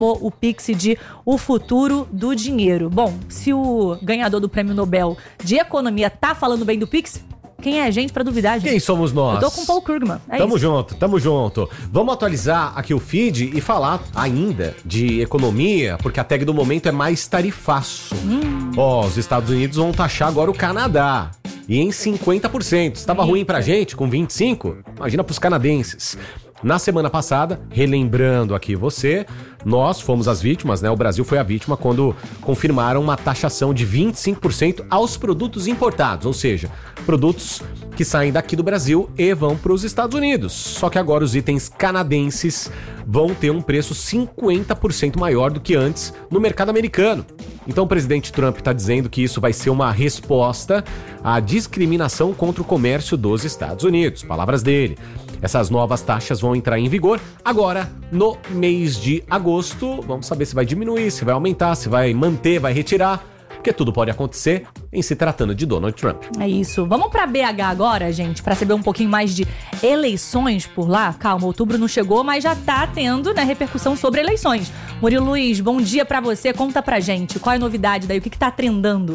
o Pix de O Futuro do Dinheiro. Bom, se o ganhador do Prêmio Nobel de Economia tá falando bem do Pix, quem é a gente pra duvidar, gente? Quem somos nós? Eu tô com o Paul Krugman. Tamo junto. Vamos atualizar aqui o feed e falar ainda de economia, porque a tag do momento é mais tarifaço. Os Estados Unidos vão taxar agora o Canadá. E em 50%. Estava ruim pra gente, com 25%. Imagina pros canadenses. Na semana passada, relembrando aqui você, nós fomos as vítimas, né? O Brasil foi a vítima quando confirmaram uma taxação de 25% aos produtos importados, ou seja, produtos que saem daqui do Brasil e vão para os Estados Unidos. Só que agora os itens canadenses vão ter um preço 50% maior do que antes no mercado americano. Então o presidente Trump está dizendo que isso vai ser uma resposta à discriminação contra o comércio dos Estados Unidos. Palavras dele. Essas novas taxas vão entrar em vigor agora no mês de agosto. Vamos saber se vai diminuir, se vai aumentar, se vai manter, vai retirar. Porque tudo pode acontecer em se tratando de Donald Trump. É isso. Vamos pra BH agora, gente, pra saber um pouquinho mais de eleições por lá. Calma, outubro não chegou, mas já tá tendo, né, repercussão sobre eleições. Murilo Luiz, bom dia pra você. Conta pra gente, qual é a novidade daí? O que tá trendando?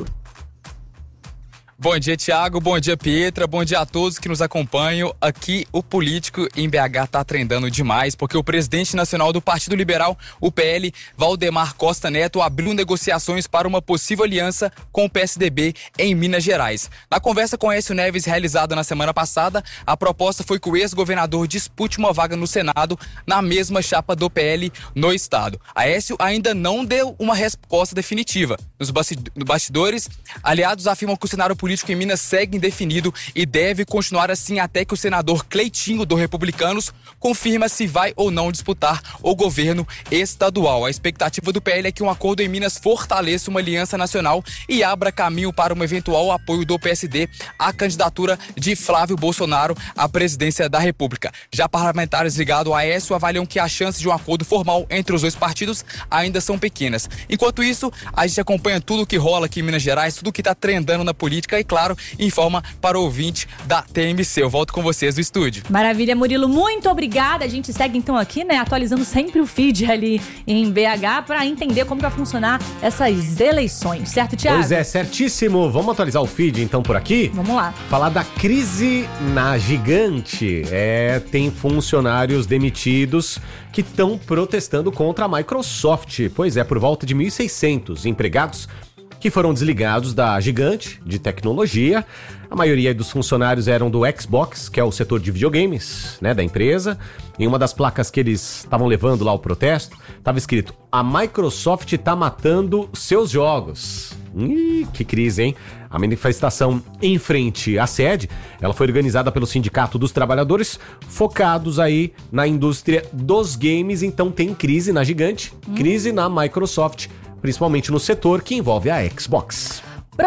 Bom dia, Thiago. Bom dia, Pietra. Bom dia a todos que nos acompanham. Aqui, o político em BH tá trendando demais, porque o presidente nacional do Partido Liberal, o PL, Valdemar Costa Neto, abriu negociações para uma possível aliança com o PSDB em Minas Gerais. Na conversa com Aécio Neves, realizada na semana passada, a proposta foi que o ex-governador dispute uma vaga no Senado na mesma chapa do PL no estado. Aécio ainda não deu uma resposta definitiva. Nos bastidores, aliados afirmam que o cenário político em Minas segue indefinido e deve continuar assim até que o senador Cleitinho, do Republicanos, confirma se vai ou não disputar o governo estadual. A expectativa do PL é que um acordo em Minas fortaleça uma aliança nacional e abra caminho para um eventual apoio do PSD à candidatura de Flávio Bolsonaro à presidência da República. Já parlamentares ligados a Aécio avaliam que as chances de um acordo formal entre os dois partidos ainda são pequenas. Enquanto isso, a gente acompanha tudo o que rola aqui em Minas Gerais, tudo que está trendando na política e, claro, informa para o ouvinte da TMC. Eu volto com vocês do estúdio. Maravilha, Murilo. Muito obrigada. A gente segue então aqui, né, atualizando sempre o feed ali em BH para entender como vai funcionar essas eleições. Certo, Thiago? Pois é, certíssimo. Vamos atualizar o feed então por aqui? Vamos lá. Falar da crise na Gigante. Tem funcionários demitidos que estão protestando contra a Microsoft. Pois é, por volta de 1.600 empregados que foram desligados da Gigante de tecnologia. A maioria dos funcionários eram do Xbox, que é o setor de videogames, né, da empresa. Em uma das placas que eles estavam levando lá o protesto, estava escrito: a Microsoft tá matando seus jogos. Que crise, hein? A manifestação em frente à sede, ela foi organizada pelo Sindicato dos Trabalhadores, focados aí na indústria dos games. Então tem crise na Gigante, crise na Microsoft, principalmente no setor que envolve a Xbox.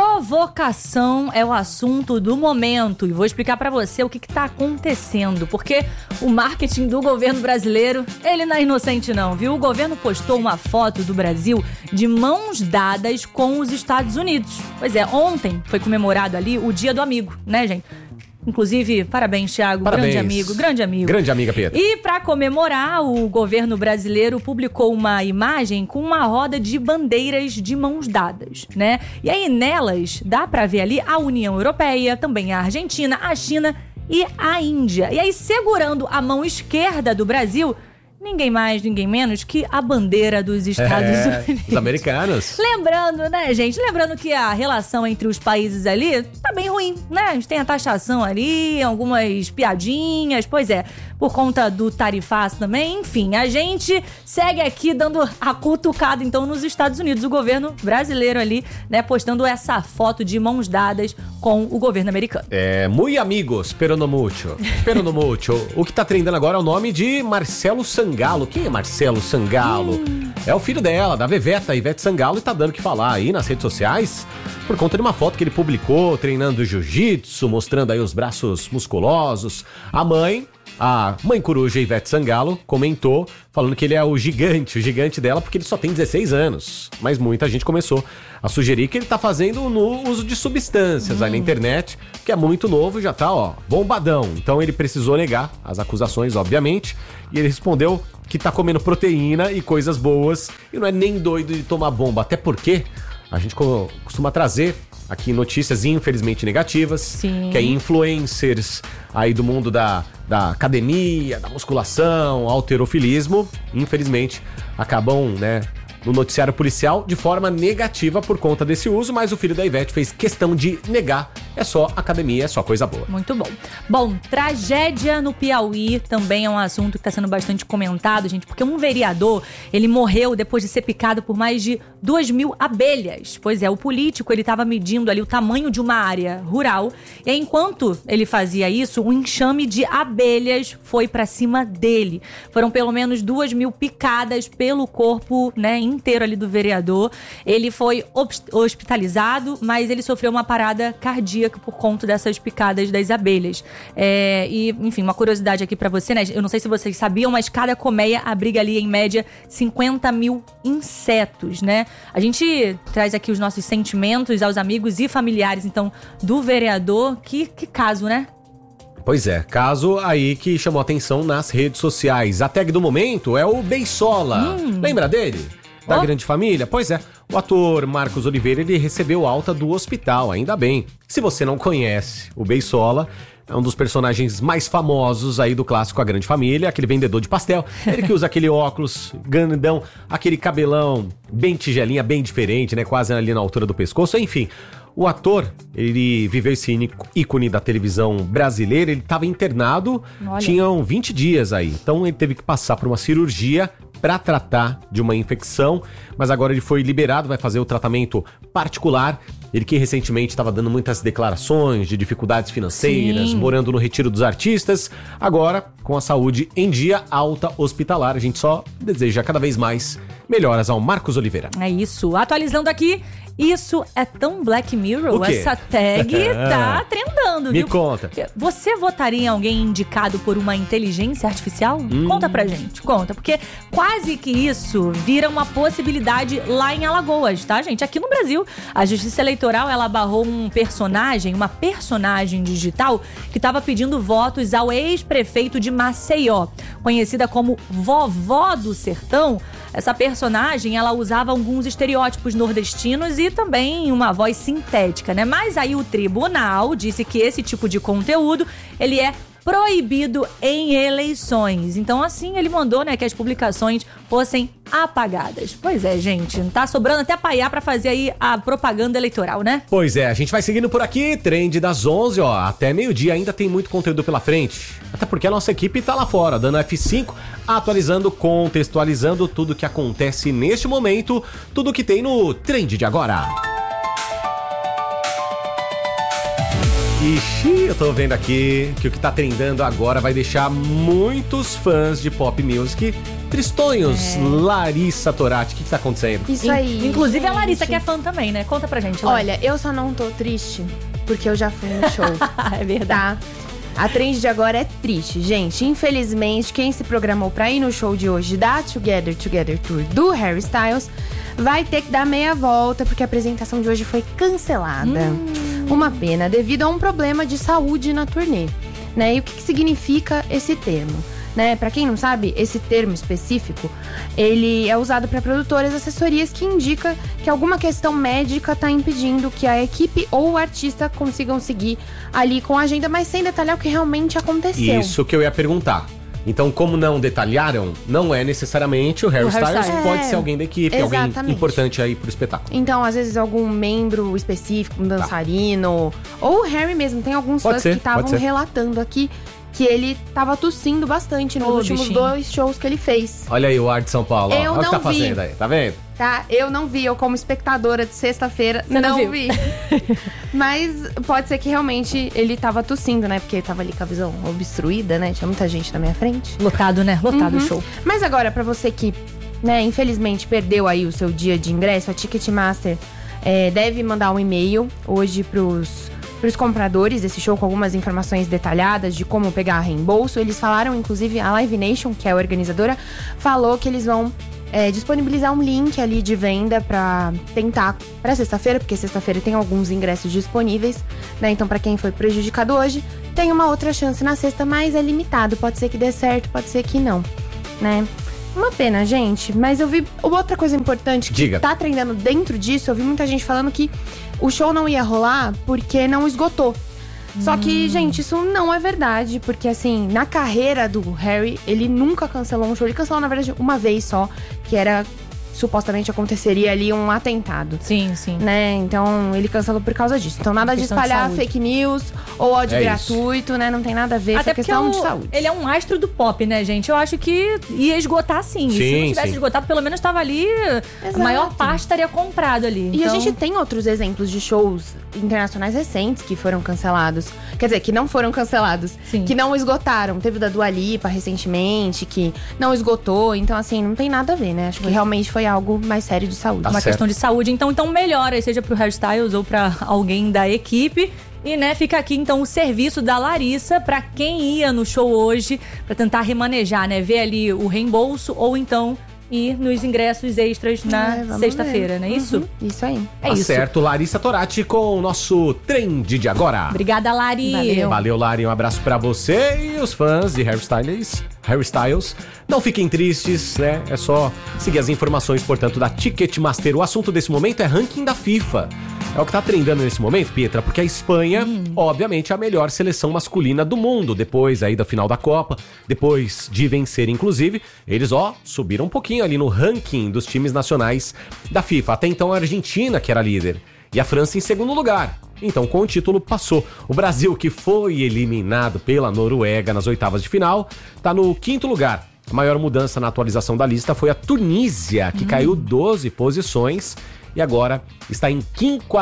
Provocação é o assunto do momento e vou explicar pra você o que tá acontecendo, porque o marketing do governo brasileiro, ele não é inocente não, viu? O governo postou uma foto do Brasil de mãos dadas com os Estados Unidos. Pois é, ontem foi comemorado ali o Dia do Amigo, né, gente? Inclusive, parabéns, Thiago. Parabéns. Grande amigo. Grande amiga, Pedro. E para comemorar, o governo brasileiro publicou uma imagem com uma roda de bandeiras de mãos dadas, né? E aí, nelas, dá para ver ali a União Europeia, também a Argentina, a China e a Índia. E aí, segurando a mão esquerda do Brasil, ninguém mais, ninguém menos que a bandeira dos Estados Unidos. Os americanos. Lembrando, né, gente? Lembrando que a relação entre os países ali tá bem ruim, né? A gente tem a taxação ali, algumas piadinhas, pois é, por conta do tarifaço também. Enfim, a gente segue aqui dando a cutucada, então, nos Estados Unidos. O governo brasileiro ali, né, postando essa foto de mãos dadas com o governo americano. Muy amigos, pero no mucho. Pero no mucho. O que tá trendando agora é o nome de Marcelo Sangalo. Quem é Marcelo Sangalo? É o filho dela, da Veveta, Ivete Sangalo, e tá dando o que falar aí nas redes sociais por conta de uma foto que ele publicou treinando jiu-jitsu, mostrando aí os braços musculosos. A mãe A mãe coruja Ivete Sangalo comentou, falando que ele é o gigante dela, porque ele só tem 16 anos. Mas muita gente começou a sugerir que ele tá fazendo no uso de substâncias aí na internet, que é muito novo e já tá, bombadão. Então ele precisou negar as acusações, obviamente, e ele respondeu que tá comendo proteína e coisas boas e não é nem doido de tomar bomba, até porque a gente costuma trazer aqui notícias infelizmente negativas, Sim. que é influencers aí do mundo da academia, da musculação, halterofilismo, infelizmente acabam, no noticiário policial de forma negativa por conta desse uso, mas o filho da Ivete fez questão de negar. É só academia, é só coisa boa. Muito bom. Bom, tragédia no Piauí também é um assunto que está sendo bastante comentado, gente, porque um vereador, ele morreu depois de ser picado por mais de 2.000 abelhas. Pois é, o político, ele estava medindo ali o tamanho de uma área rural, e enquanto ele fazia isso, um enxame de abelhas foi para cima dele. Foram pelo menos 2.000 picadas pelo corpo, inteiro ali do vereador. Ele foi hospitalizado, mas ele sofreu uma parada cardíaca por conta dessas picadas das abelhas. E, enfim, uma curiosidade aqui pra você, eu não sei se vocês sabiam, mas cada colmeia abriga ali, em média, 50.000 insetos, A gente traz aqui os nossos sentimentos aos amigos e familiares, então, do vereador. Que caso, Pois é, caso aí que chamou atenção nas redes sociais. A tag do momento é o Beisola. Lembra dele? Da Grande Família? Pois é, o ator Marcos Oliveira, ele recebeu alta do hospital, ainda bem. Se você não conhece, o Beisola é um dos personagens mais famosos aí do clássico A Grande Família, aquele vendedor de pastel. Ele que usa aquele óculos grandão, aquele cabelão bem tigelinha, bem diferente, quase ali na altura do pescoço, enfim. O ator, ele viveu esse ícone da televisão brasileira, ele estava internado, tinham 20 dias aí. Então ele teve que passar por uma cirurgia para tratar de uma infecção, mas agora ele foi liberado, vai fazer o tratamento particular. Ele que recentemente estava dando muitas declarações de dificuldades financeiras, morando no Retiro dos Artistas. Agora, com a saúde em dia, alta hospitalar, a gente só deseja cada vez mais melhoras ao Marcos Oliveira. É isso. Atualizando aqui, isso é tão Black Mirror, o quê? Essa tag tá trendando, viu? Me conta. Você votaria em alguém indicado por uma inteligência artificial? Conta pra gente, conta. Porque quase que isso vira uma possibilidade lá em Alagoas, tá, gente? Aqui no Brasil, a Justiça Eleitoral, ela barrou uma personagem digital que tava pedindo votos ao ex-prefeito de Maceió, conhecida como Vovó do Sertão. Essa personagem, ela usava alguns estereótipos nordestinos e também uma voz sintética, Mas aí o tribunal disse que esse tipo de conteúdo, ele é proibido em eleições. Então, assim, ele mandou, que as publicações fossem apagadas. Pois é, gente, tá sobrando até paiá pra fazer aí a propaganda eleitoral, Pois é, a gente vai seguindo por aqui, trend das 11, até meio-dia ainda tem muito conteúdo pela frente. Até porque a nossa equipe tá lá fora, dando F5, atualizando, contextualizando tudo que acontece neste momento, tudo que tem no trend de agora. Ixi, eu tô vendo aqui que o que tá trendando agora vai deixar muitos fãs de pop music tristonhos. Larissa Torati, o que tá acontecendo? Isso aí. Inclusive gente. A Larissa que é fã também, Conta pra gente, Larissa. Olha, eu só não tô triste porque eu já fui no show. É verdade. Tá? A trend de agora é triste, gente. Infelizmente, quem se programou pra ir no show de hoje da Together Tour do Harry Styles vai ter que dar meia volta porque a apresentação de hoje foi cancelada. Uma pena, devido a um problema de saúde na turnê. E o que significa esse termo? Pra quem não sabe, esse termo específico, ele é usado para produtoras e assessorias que indica que alguma questão médica tá impedindo que a equipe ou o artista consigam seguir ali com a agenda, mas sem detalhar o que realmente aconteceu. Isso que eu ia perguntar. Então, como não detalharam, não é necessariamente o Harry Styles, pode ser alguém da equipe, exatamente. Alguém importante aí pro espetáculo. Então, às vezes, algum membro específico, um dançarino, ou o Harry mesmo. Tem alguns fãs que estavam relatando aqui que ele tava tossindo bastante nos últimos 2 shows que ele fez. Olha aí o ar de São Paulo, olha o que tá fazendo aí, tá vendo? Tá, eu não vi, eu como espectadora de sexta-feira, não vi. Mas pode ser que realmente ele tava tossindo, Porque ele tava ali com a visão obstruída, Tinha muita gente na minha frente. Lotado, Lotado o show. Mas agora, pra você que, infelizmente perdeu aí o seu dia de ingresso, a Ticketmaster deve mandar um e-mail hoje pros pros compradores desse show, com algumas informações detalhadas de como pegar reembolso. Eles falaram, inclusive, a Live Nation, que é a organizadora, falou que eles vão disponibilizar um link ali de venda pra tentar pra sexta-feira, porque sexta-feira tem alguns ingressos disponíveis, né? Então, pra quem foi prejudicado hoje, tem uma outra chance na sexta, mas é limitado. Pode ser que dê certo, pode ser que não, né? Uma pena, gente. Mas eu vi outra coisa importante que tá trendando dentro disso. Eu vi muita gente falando que o show não ia rolar porque não esgotou. Só que, gente, isso não é verdade. Porque, assim, na carreira do Harry, ele nunca cancelou um show. Ele cancelou, na verdade, uma vez só, que era... supostamente aconteceria ali um atentado. Sim, sim. Né? Então, ele cancelou por causa disso. Então, nada de espalhar fake news ou ódio gratuito, né? Não tem nada a ver com a questão de saúde. Ele é um astro do pop, né, gente? Eu acho que ia esgotar sim. Se não tivesse esgotado, pelo menos estava ali... Exato. A maior parte estaria comprado ali. E a gente tem outros exemplos de shows internacionais recentes que foram cancelados. Quer dizer, que não foram cancelados. Sim. Que não esgotaram. Teve o da Dua Lipa recentemente, que não esgotou. Então, assim, não tem nada a ver, né? Acho que realmente foi algo mais sério de saúde. Uma questão de saúde. Então melhora, seja pro Harry Styles ou pra alguém da equipe. E, né, fica aqui, então, o serviço da Larissa pra quem ia no show hoje, pra tentar remanejar, né? Ver ali o reembolso ou então ir nos ingressos extras na sexta-feira, não é isso? Isso aí. É isso. Certo, Larissa Torati com o nosso Trend de agora. Obrigada, Lari. Valeu, Lari. Um abraço pra você e os fãs de Harry Styles. Não fiquem tristes, né? É só seguir as informações, portanto, da Ticketmaster. O assunto desse momento é ranking da FIFA. É o que tá trendando nesse momento, Pietra, porque a Espanha, obviamente, é a melhor seleção masculina do mundo. Depois aí da final da Copa, depois de vencer, inclusive, eles, subiram um pouquinho ali no ranking dos times nacionais da FIFA. Até então a Argentina, que era líder, e a França em segundo lugar. Então, com o título, passou. O Brasil, que foi eliminado pela Noruega nas oitavas de final, tá no quinto lugar. A maior mudança na atualização da lista foi a Tunísia, que caiu 12 posições e agora está em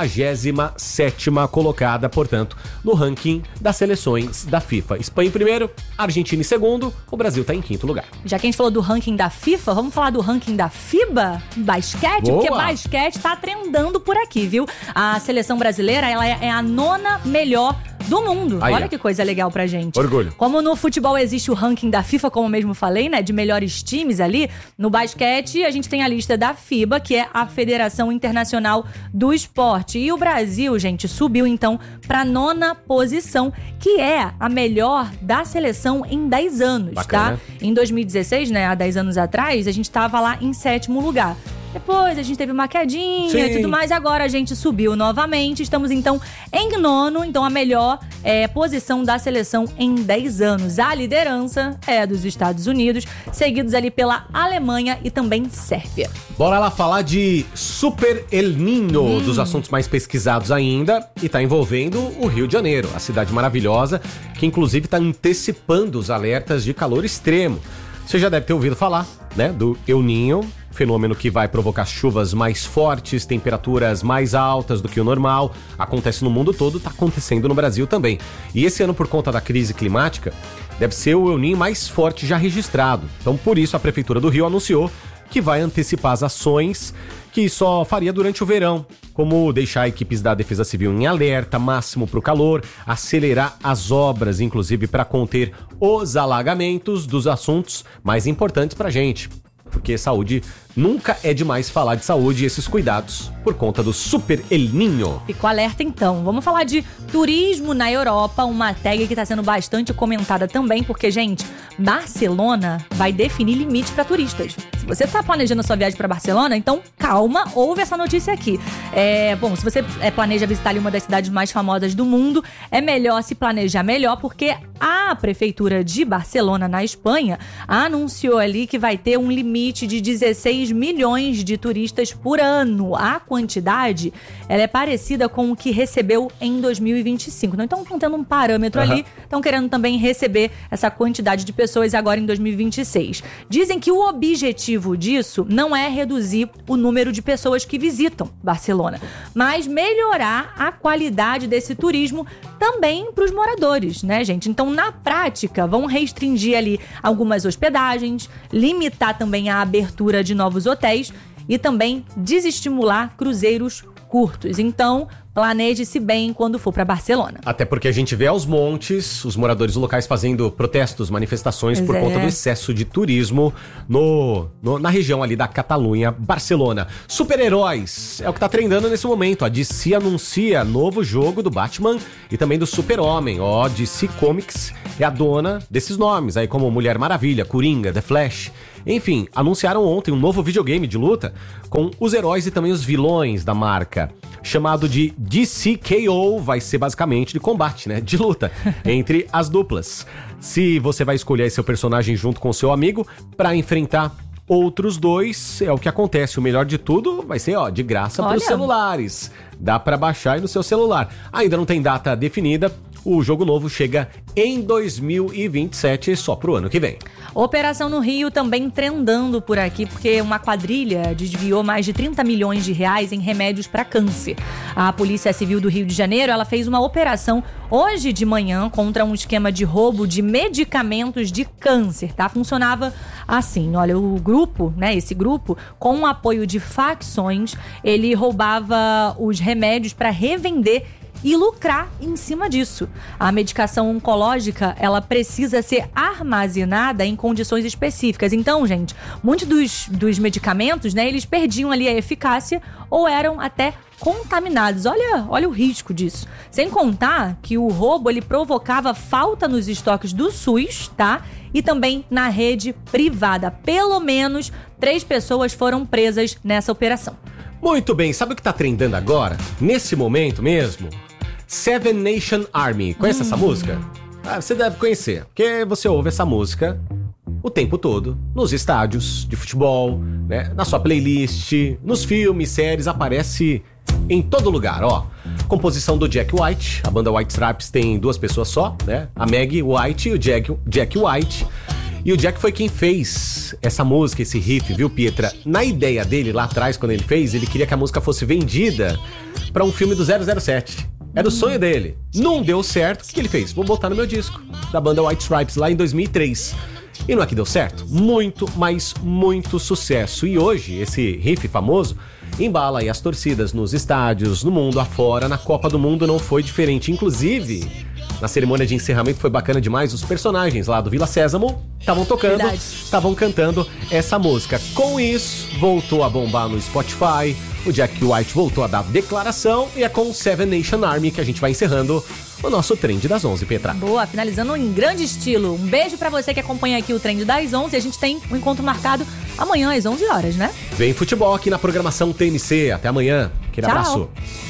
57ª colocada, portanto, no ranking das seleções da FIFA. Espanha em primeiro, Argentina em segundo, o Brasil está em quinto lugar. Já que a gente falou do ranking da FIFA, vamos falar do ranking da FIBA? Basquete? Boa. Porque basquete tá trendando por aqui, viu? A seleção brasileira, ela é a 9ª melhor do mundo. Aí, olha que coisa legal pra gente. Orgulho. Como no futebol existe o ranking da FIFA, como eu mesmo falei, né, de melhores times ali, no basquete a gente tem a lista da FIBA, que é a Federação Internacional do Esporte. E o Brasil, gente, subiu então pra 9ª posição, que é a melhor da seleção em 10 anos, bacana, tá? Em 2016, né, há 10 anos atrás, a gente tava lá em 7º lugar. Depois a gente teve uma quedinha e tudo mais. Agora a gente subiu novamente. Estamos então em 9º. Então a melhor posição da seleção em 10 anos. A liderança é dos Estados Unidos, seguidos ali pela Alemanha e também Sérvia. Bora lá falar de Super El Niño, dos assuntos mais pesquisados ainda. E tá envolvendo o Rio de Janeiro, a cidade maravilhosa, que inclusive tá antecipando os alertas de calor extremo. Você já deve ter ouvido falar, né, do El Niño, fenômeno que vai provocar chuvas mais fortes, temperaturas mais altas do que o normal. Acontece no mundo todo, está acontecendo no Brasil também. E esse ano, por conta da crise climática, deve ser o El Niño mais forte já registrado. Então, por isso, a Prefeitura do Rio anunciou que vai antecipar as ações que só faria durante o verão, como deixar equipes da Defesa Civil em alerta máximo para o calor, acelerar as obras, inclusive para conter os alagamentos, dos assuntos mais importantes para a gente. Porque saúde, nunca é demais falar de saúde e esses cuidados por conta do Super El Niño. Ficou alerta então. Vamos falar de turismo na Europa, uma tag que está sendo bastante comentada também, porque, gente, Barcelona vai definir limite para turistas. Se você está planejando a sua viagem para Barcelona, então calma, ouve essa notícia aqui. Bom, se você planeja visitar ali uma das cidades mais famosas do mundo, é melhor se planejar melhor, porque a Prefeitura de Barcelona, na Espanha, anunciou ali que vai ter um limite de 16 milhões de turistas por ano. A quantidade, ela é parecida com o que recebeu em 2025. Não estão tendo um parâmetro ali, estão querendo também receber essa quantidade de pessoas agora em 2026. Dizem que o objetivo disso não é reduzir o número de pessoas que visitam Barcelona, mas melhorar a qualidade desse turismo também para os moradores, né, gente? Então, na prática, vão restringir ali algumas hospedagens, limitar também a abertura de novos hotéis e também desestimular cruzeiros curtos. Então, planeje-se bem quando for para Barcelona. Até porque a gente vê aos montes os moradores locais fazendo protestos, manifestações por conta do excesso de turismo na região ali da Catalunha, Barcelona. Super-heróis é o que tá trendando nesse momento. A DC anuncia novo jogo do Batman e também do Super-Homem. DC Comics é a dona desses nomes, aí como Mulher Maravilha, Coringa, The Flash. Enfim, anunciaram ontem um novo videogame de luta com os heróis e também os vilões da marca, chamado de DCKO, vai ser basicamente de combate, né? De luta entre as duplas. Se você vai escolher seu personagem junto com seu amigo para enfrentar outros dois, é o que acontece. O melhor de tudo vai ser, de graça para os celulares. Dá para baixar aí no seu celular. Ainda não tem data definida. O jogo novo chega em 2027, só pro ano que vem. Operação no Rio também trendando por aqui, porque uma quadrilha desviou mais de 30 milhões de reais em remédios para câncer. A Polícia Civil do Rio de Janeiro, ela fez uma operação hoje de manhã contra um esquema de roubo de medicamentos de câncer, tá? Funcionava assim, olha, o grupo, né, esse grupo, com o apoio de facções, ele roubava os remédios para revender e lucrar em cima disso. A medicação oncológica, ela precisa ser armazenada em condições específicas. Então, gente, muitos dos medicamentos, né, eles perdiam ali a eficácia ou eram até contaminados. Olha o risco disso. Sem contar que o roubo, ele provocava falta nos estoques do SUS, tá? E também na rede privada. Pelo menos 3 pessoas foram presas nessa operação. Muito bem, sabe o que tá trendando agora? Nesse momento mesmo? Seven Nation Army. Conhece essa música? Você deve conhecer, porque você ouve essa música o tempo todo, nos estádios de futebol, né? Na sua playlist, nos filmes, séries, aparece em todo lugar, Composição do Jack White, a banda White Stripes tem 2 pessoas só, né? A Meg White e o Jack White. E o Jack foi quem fez essa música, esse riff, viu, Pietra? Na ideia dele, lá atrás, quando ele fez, ele queria que a música fosse vendida para um filme do 007. Era o sonho dele. Não deu certo. O que ele fez? Vou botar no meu disco, da banda White Stripes, lá em 2003. E não é que deu certo? Muito, mas muito sucesso. E hoje, esse riff famoso embala aí as torcidas nos estádios, no mundo afora. Na Copa do Mundo não foi diferente. Inclusive, na cerimônia de encerramento foi bacana demais. Os personagens lá do Vila Sésamo estavam tocando, estavam cantando essa música. Com isso, voltou a bombar no Spotify. O Jack White voltou a dar declaração. E é com Seven Nation Army que a gente vai encerrando o nosso Trend das 11, Petra. Boa, finalizando em grande estilo. Um beijo pra você que acompanha aqui o Trend das 11. A gente tem um encontro marcado amanhã às 11 horas, né? Vem futebol aqui na programação TNC. Até amanhã. Aquele abraço.